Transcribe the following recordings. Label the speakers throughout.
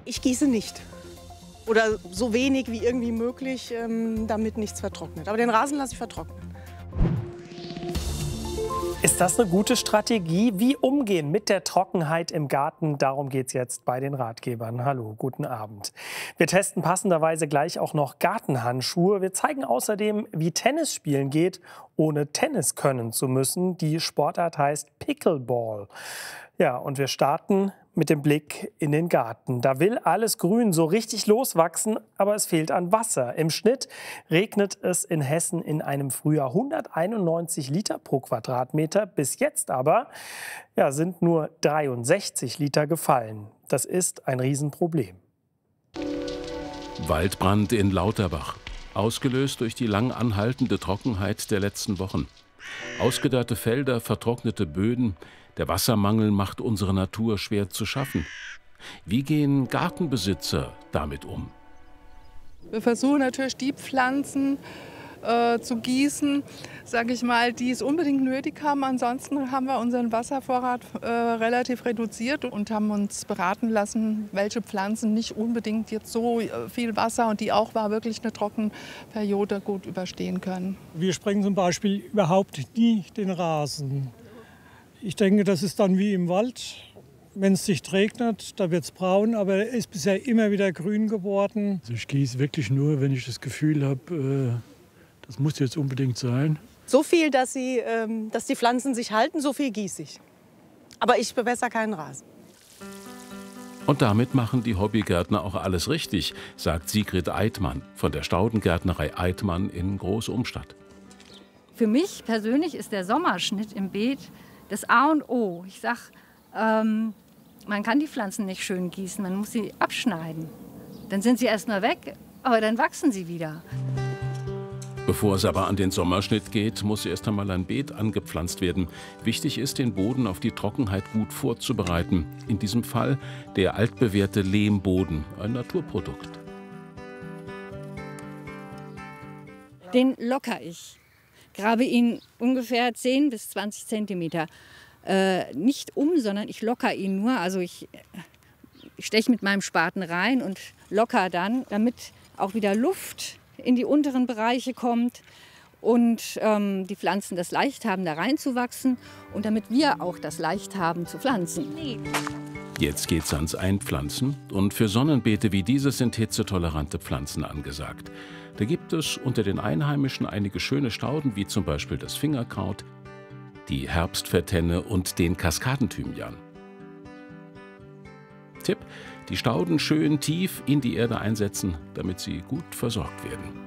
Speaker 1: Ich gieße nicht. Oder so wenig wie irgendwie möglich, damit nichts vertrocknet. Aber den Rasen lasse ich vertrocknen.
Speaker 2: Ist das eine gute Strategie? Wie umgehen mit der Trockenheit im Garten? Darum geht es jetzt bei den Ratgebern. Hallo, guten Abend. Wir testen passenderweise gleich auch noch Gartenhandschuhe. Wir zeigen außerdem, wie Tennis spielen geht, ohne Tennis können zu müssen. Die Sportart heißt Pickleball. Ja, und wir starten mit dem Blick in den Garten. Da will alles grün so richtig loswachsen, aber es fehlt an Wasser. Im Schnitt regnet es in Hessen in einem Frühjahr 191 Liter pro Quadratmeter. Bis jetzt aber sind nur 63 Liter gefallen. Das ist ein Riesenproblem.
Speaker 3: Waldbrand in Lauterbach, ausgelöst durch die lang anhaltende Trockenheit der letzten Wochen. Ausgedörrte Felder, vertrocknete Böden. Der Wassermangel macht unsere Natur schwer zu schaffen. Wie gehen Gartenbesitzer damit um?
Speaker 4: Wir versuchen natürlich die Pflanzen zu gießen, sage ich mal, die es unbedingt nötig haben. Ansonsten haben wir unseren Wasservorrat relativ reduziert und haben uns beraten lassen, welche Pflanzen nicht unbedingt jetzt so viel Wasser und die auch wirklich eine Trockenperiode gut überstehen können.
Speaker 5: Wir sprengen zum Beispiel überhaupt nie den Rasen. Ich denke, das ist dann wie im Wald. Wenn es nicht regnet, da wird es braun, aber er ist bisher immer wieder grün geworden.
Speaker 6: Also ich gieße wirklich nur, wenn ich das Gefühl habe, das muss jetzt unbedingt sein.
Speaker 1: So viel, dass die Pflanzen sich halten, so viel gieße ich. Aber ich bewässere keinen Rasen.
Speaker 3: Und damit machen die Hobbygärtner auch alles richtig, sagt Sigrid Eidmann von der Staudengärtnerei Eidmann in Großumstadt.
Speaker 7: Für mich persönlich ist der Sommerschnitt im Beet das A und O. Ich sag, man kann die Pflanzen nicht schön gießen, man muss sie abschneiden. Dann sind sie erst mal weg, aber dann wachsen sie wieder.
Speaker 3: Bevor es aber an den Sommerschnitt geht, muss erst einmal ein Beet angepflanzt werden. Wichtig ist, den Boden auf die Trockenheit gut vorzubereiten. In diesem Fall der altbewährte Lehmboden, ein Naturprodukt.
Speaker 7: Den locker ich. Grabe ihn ungefähr 10 bis 20 Zentimeter. Nicht sondern ich locker ihn nur. Also ich steche mit meinem Spaten rein und locker dann, damit auch wieder Luft in die unteren Bereiche kommt und die Pflanzen das Leicht haben, da reinzuwachsen und damit wir auch das Leicht haben zu pflanzen.
Speaker 3: Jetzt geht's ans Einpflanzen und für Sonnenbeete wie dieses sind hitzetolerante Pflanzen angesagt. Da gibt es unter den Einheimischen einige schöne Stauden, wie zum Beispiel das Fingerkraut, die Herbstvertenne und den Kaskadenthymian. Tipp: Die Stauden schön tief in die Erde einsetzen, damit sie gut versorgt werden.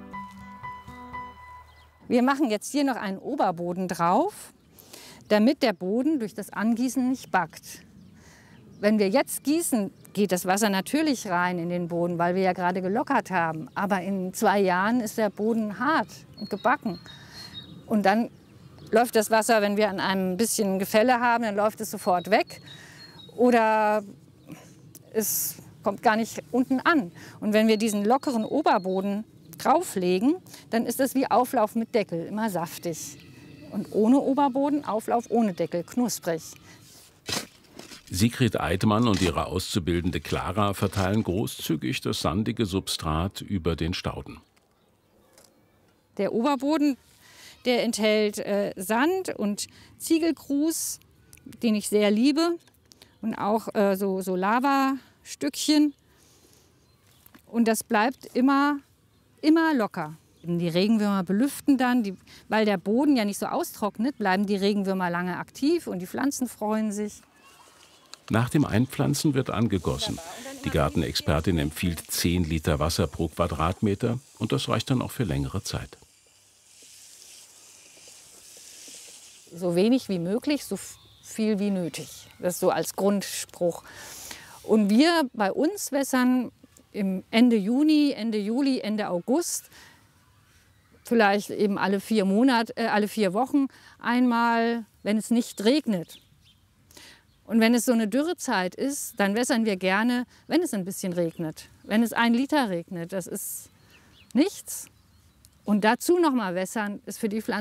Speaker 7: Wir machen jetzt hier noch einen Oberboden drauf, damit der Boden durch das Angießen nicht backt. Wenn wir jetzt gießen, geht das Wasser natürlich rein in den Boden, weil wir ja gerade gelockert haben. Aber in 2 Jahren ist der Boden hart und gebacken. Und dann läuft das Wasser, wenn wir an einem bisschen Gefälle haben, dann läuft es sofort weg. Oder es kommt gar nicht unten an. Und wenn wir diesen lockeren Oberboden drauflegen, dann ist das wie Auflauf mit Deckel, immer saftig. Und ohne Oberboden, Auflauf ohne Deckel, knusprig.
Speaker 3: Sigrid Eidmann und ihre Auszubildende Clara verteilen großzügig das sandige Substrat über den Stauden.
Speaker 7: Der Oberboden, der enthält Sand und Ziegelgrus, den ich sehr liebe. Und auch so Lavastückchen. Und das bleibt immer locker. Die Regenwürmer belüften dann, weil der Boden ja nicht so austrocknet, bleiben die Regenwürmer lange aktiv und die Pflanzen freuen sich.
Speaker 3: Nach dem Einpflanzen wird angegossen. Die Gartenexpertin empfiehlt 10 Liter Wasser pro Quadratmeter und das reicht dann auch für längere Zeit.
Speaker 7: So wenig wie möglich, so viel wie nötig. Das ist so als Grundspruch. Und wir bei uns wässern im Ende Juni, Ende Juli, Ende August, vielleicht eben alle 4 Wochen einmal, wenn es nicht regnet. Und wenn es so eine Dürrezeit ist, dann wässern wir gerne, wenn es ein bisschen regnet. Wenn es 1 Liter regnet, das ist nichts. Und dazu noch mal wässern, ist für die Pflanzen